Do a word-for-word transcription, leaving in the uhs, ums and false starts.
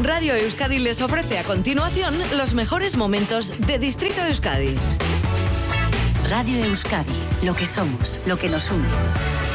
Radio Euskadi les ofrece a continuación los mejores momentos de Distrito Euskadi. Radio Euskadi, lo que somos, lo que nos une.